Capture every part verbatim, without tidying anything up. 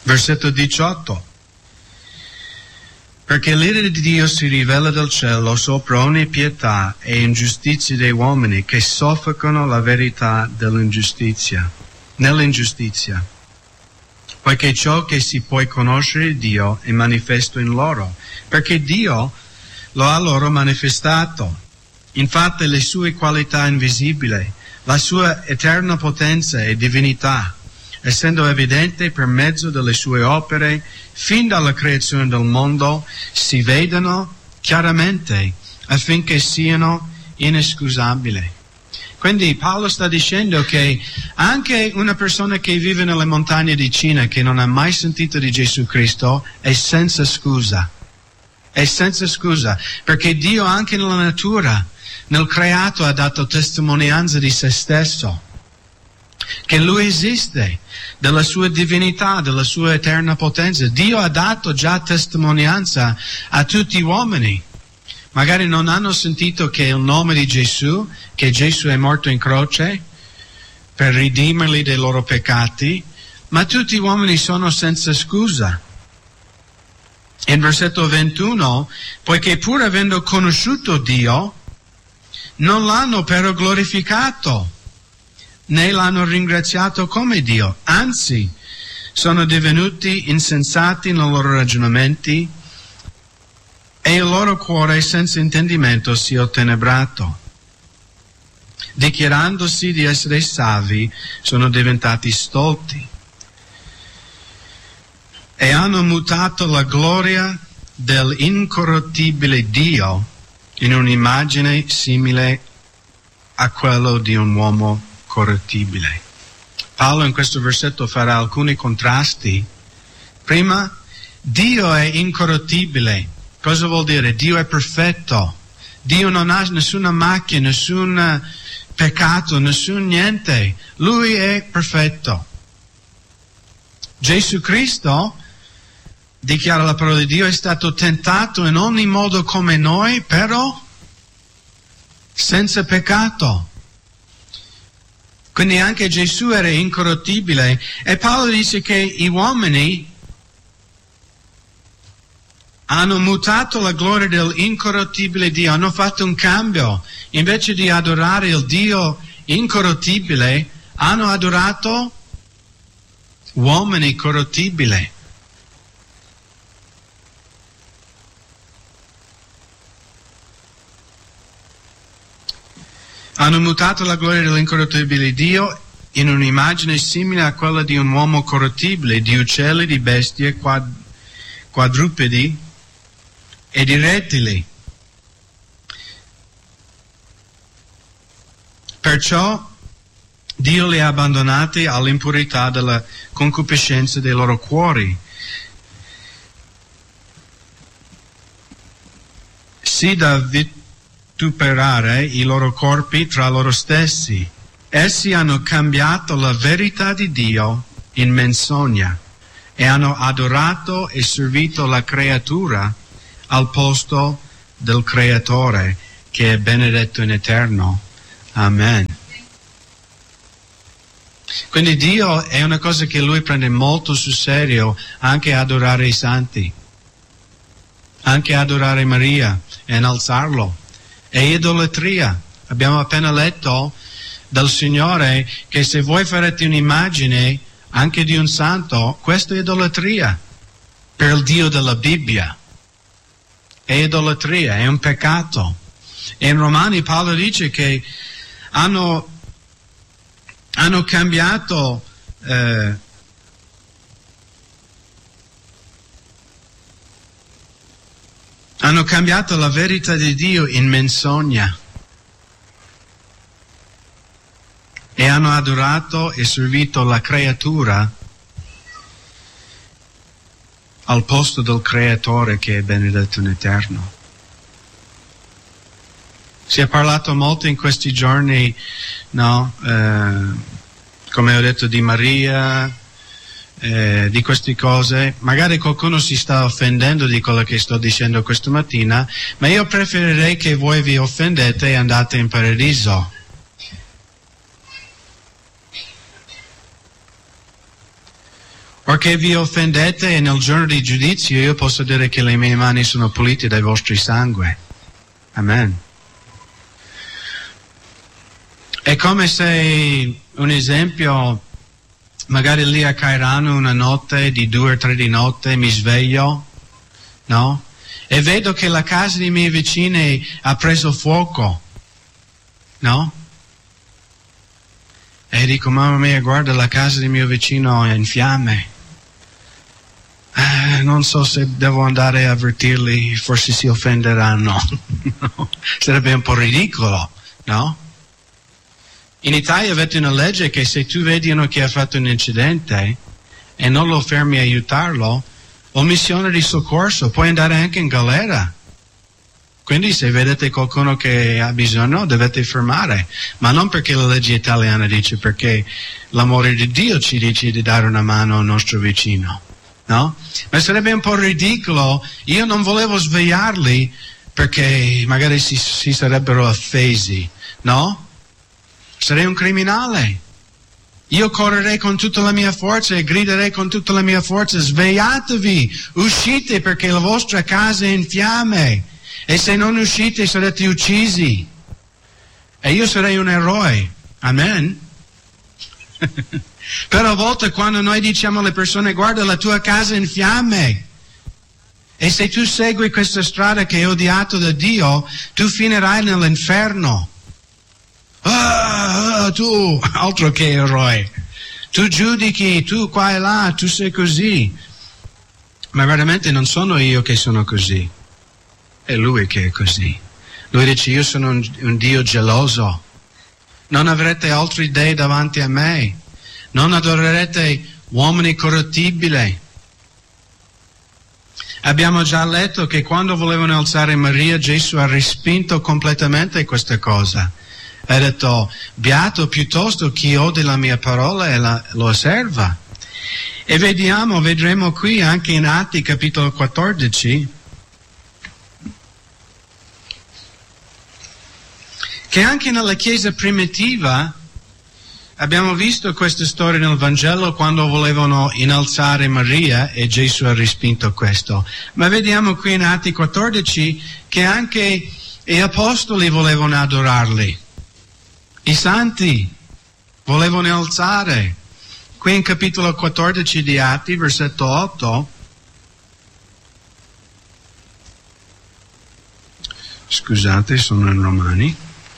Versetto diciotto. Perché l'ira di Dio si rivela dal cielo sopra ogni pietà e ingiustizia dei uomini che soffocano la verità dell'ingiustizia, nell'ingiustizia. Poiché ciò che si può conoscere Dio è manifesto in loro, perché Dio lo ha loro manifestato. Infatti le sue qualità invisibili, la sua eterna potenza e divinità, essendo evidente per mezzo delle sue opere, fin dalla creazione del mondo, si vedono chiaramente affinché siano inescusabili. Quindi Paolo sta dicendo che anche una persona che vive nelle montagne di Cina, che non ha mai sentito di Gesù Cristo, è senza scusa. È senza scusa, perché Dio anche nella natura, nel creato, ha dato testimonianza di se stesso, che Lui esiste, della sua divinità, della sua eterna potenza. Dio ha dato già testimonianza a tutti gli uomini. Magari non hanno sentito che il nome di Gesù, che Gesù è morto in croce per ridimerli dai loro peccati, ma tutti gli uomini sono senza scusa. In versetto ventuno, poiché pur avendo conosciuto Dio, non l'hanno però glorificato, né l'hanno ringraziato come Dio, anzi sono divenuti insensati nei loro ragionamenti e il loro cuore senza intendimento si è ottenebrato. Dichiarandosi di essere savi, sono diventati stolti e hanno mutato la gloria dell'incorruttibile Dio in un'immagine simile a quello di un uomo corruttibile. Paolo in questo versetto farà alcuni contrasti. Prima, Dio è incorruttibile. Cosa vuol dire? Dio è perfetto. Dio non ha nessuna macchia, nessun peccato, nessun niente. Lui è perfetto. Gesù Cristo, dichiara la parola di Dio, è stato tentato in ogni modo come noi, però senza peccato. Quindi anche Gesù era incorruttibile. E Paolo dice che gli uomini hanno mutato la gloria dell'incorruttibile Dio, hanno fatto un cambio. Invece di adorare il Dio incorruttibile, hanno adorato uomini corruttibili. Hanno mutato la gloria dell'incorruttibile Dio in un'immagine simile a quella di un uomo corruttibile, di uccelli, di bestie, quad, quadrupedi e di rettili. Perciò Dio li ha abbandonati all'impurità della concupiscenza dei loro cuori, sì da vituperare i loro corpi tra loro stessi. Essi hanno cambiato la verità di Dio in menzogna e hanno adorato e servito la creatura al posto del Creatore, che è benedetto in eterno. Amen. Quindi Dio è una cosa che Lui prende molto sul serio, anche adorare i santi, anche adorare Maria e innalzarlo. È idolatria. Abbiamo appena letto dal Signore che se voi farete un'immagine anche di un santo, questa è idolatria per il Dio della Bibbia. È idolatria, è un peccato. E in Romani Paolo dice che hanno, hanno cambiato eh, hanno cambiato la verità di Dio in menzogna e hanno adorato e servito la creatura al posto del Creatore, che è benedetto in eterno. Si è parlato molto in questi giorni, no, eh, come ho detto, di Maria, eh, di queste cose. Magari qualcuno si sta offendendo di quello che sto dicendo questa mattina, ma io preferirei che voi vi offendete e andate in paradiso. Perché vi offendete e nel giorno di giudizio io posso dire che le mie mani sono pulite dai vostri sangue. Amen. È come se, un esempio, magari lì a Cairano una notte di due o tre di notte mi sveglio, no? E vedo che la casa dei miei vicini ha preso fuoco, no? E dico, mamma mia, guarda, la casa del mio vicino è in fiamme. Eh, non so se devo andare a avvertirli, forse si offenderanno. No? Sarebbe un po' ridicolo, no? In Italia avete una legge che se tu vedi uno che ha fatto un incidente e non lo fermi a aiutarlo, omissione di soccorso, puoi andare anche in galera. Quindi se vedete qualcuno che ha bisogno dovete fermare, ma non perché la legge italiana dice, perché l'amore di Dio ci dice di dare una mano al nostro vicino, no? Ma sarebbe un po' ridicolo, io non volevo svegliarli perché magari si, si sarebbero offesi, no? Sarei un criminale. Io correrei con tutta la mia forza e griderei con tutta la mia forza, svegliatevi, uscite perché la vostra casa è in fiamme e se non uscite sarete uccisi. E io sarei un eroe. Amen. Però a volte quando noi diciamo alle persone, guarda la tua casa è in fiamme, e se tu segui questa strada che è odiata da Dio, tu finirai nell'inferno. Ah, tu, altro che eroe, tu giudichi, tu qua e là, tu sei così, ma veramente non sono io che sono così, è Lui che è così. Lui dice, io sono un, un Dio geloso, non avrete altri dei davanti a me, non adorerete uomini corruttibili. Abbiamo già letto che quando volevano alzare Maria, Gesù ha respinto completamente questa cosa. Ha detto, beato piuttosto chi ode la mia parola e la, lo osserva. E vediamo, vedremo qui anche in Atti capitolo quattordici, che anche nella Chiesa primitiva abbiamo visto questa storia nel Vangelo quando volevano innalzare Maria e Gesù ha respinto questo. Ma vediamo qui in Atti quattordici che anche gli apostoli volevano adorarli. I santi volevano alzare. Qui in capitolo quattordici di Atti, versetto otto, scusate, sono in Romani.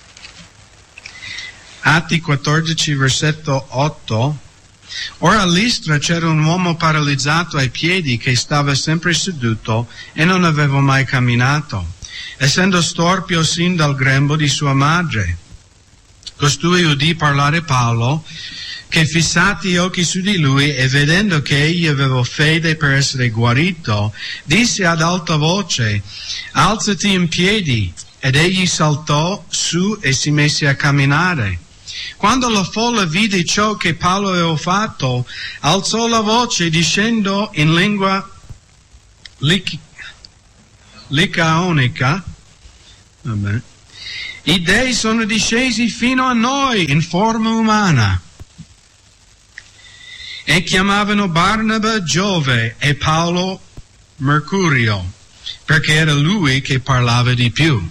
Atti quattordici, versetto otto. Ora a Listra c'era un uomo paralizzato ai piedi che stava sempre seduto e non aveva mai camminato, essendo storpio sin dal grembo di sua madre. Costui udì parlare Paolo, che fissati gli occhi su di lui e vedendo che egli aveva fede per essere guarito, disse ad alta voce, alzati in piedi, ed egli saltò su e si mise a camminare. Quando la folla vide ciò che Paolo aveva fatto, alzò la voce dicendo in lingua lic- licaonica, vabbè, i dei sono discesi fino a noi in forma umana. E chiamavano Barnaba Giove e Paolo Mercurio, perché era lui che parlava di più.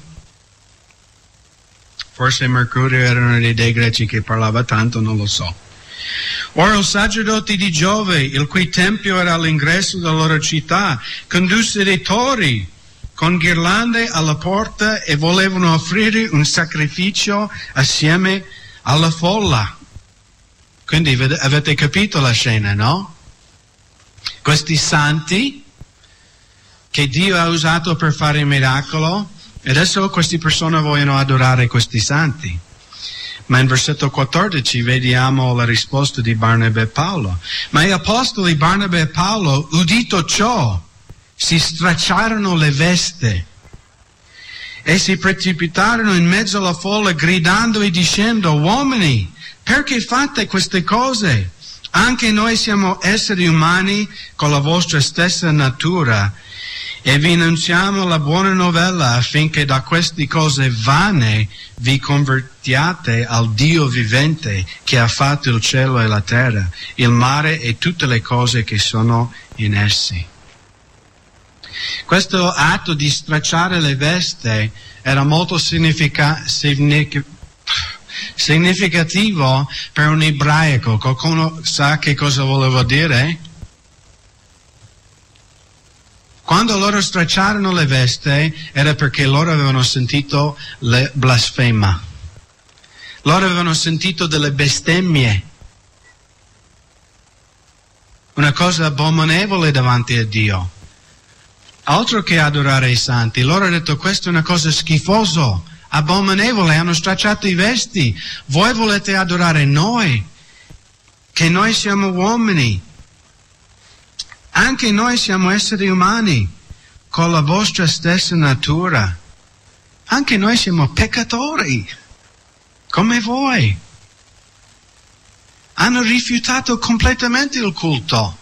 Forse Mercurio era uno dei dei greci che parlava tanto, non lo so. Ora il sacerdote di Giove, il cui tempio era all'ingresso della loro città, condusse dei tori con ghirlande alla porta e volevano offrire un sacrificio assieme alla folla. Quindi avete capito la scena, no? Questi santi che Dio ha usato per fare il miracolo, e adesso queste persone vogliono adorare questi santi. Ma in versetto quattordici vediamo la risposta di Barnaba e Paolo. Ma gli apostoli Barnaba e Paolo, udito ciò, si stracciarono le vesti e si precipitarono in mezzo alla folla gridando e dicendo, uomini, perché fate queste cose? Anche noi siamo esseri umani con la vostra stessa natura E vi annunciamo la buona novella affinché da queste cose vane vi convertiate al Dio vivente che ha fatto il cielo e la terra, il mare e tutte le cose che sono in essi. Questo atto di stracciare le vesti era molto significa, signific, significativo per un ebraico. Qualcuno sa che cosa voleva dire? Quando loro stracciarono le vesti era perché loro avevano sentito le blasfema. Loro avevano sentito delle bestemmie. Una cosa abominevole davanti a Dio. Altro che adorare i santi, loro hanno detto questa è una cosa schifosa, abominevole, hanno stracciato i vesti. Voi volete adorare noi, che noi siamo uomini. Anche noi siamo esseri umani, con la vostra stessa natura. Anche noi siamo peccatori, come voi. Hanno rifiutato completamente il culto,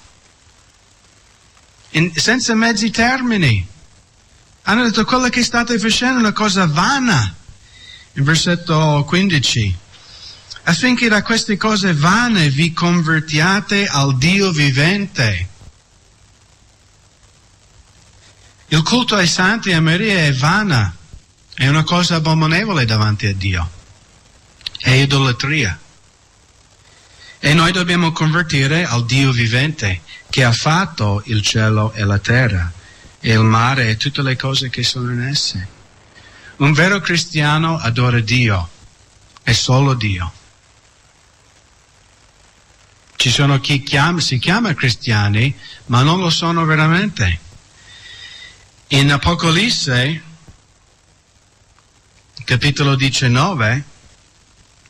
in, senza mezzi termini. Hanno detto quello che state facendo è una cosa vana. In versetto quindici. Affinché da queste cose vane vi convertiate al Dio vivente. Il culto ai santi e a Maria è vana, è una cosa abominevole davanti a Dio, è idolatria. E noi dobbiamo convertire al Dio vivente che ha fatto il cielo e la terra, e il mare e tutte le cose che sono in esse. Un vero cristiano adora Dio, è solo Dio. Ci sono chi chiama, si chiama cristiani, ma non lo sono veramente. In Apocalisse, capitolo diciannove,